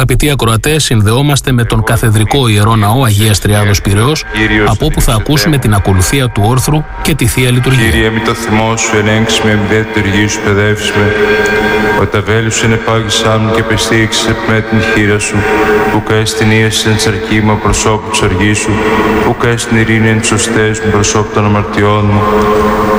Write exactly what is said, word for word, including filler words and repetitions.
Αγαπητοί ακροατές, συνδεόμαστε με τον καθεδρικό Ιερό Ναό Αγίας Τριάδος Πειραιώς, από όπου θα ακούσουμε την ακολουθία του όρθρου και τη Θεία Λειτουργία. Κύριε, μη το θυμό σου ελέγξει με τη λειτουργία σου, παιδεύσει με. Ο ταβέλου είναι πάγισά μου και πεστήξε με την χείρα σου, που καείς την ίεση εν τσαρκήμα προσώπου της οργής σου, που καείς την ειρήνη εν σωστές μου προσώπου των αμαρτιών μου,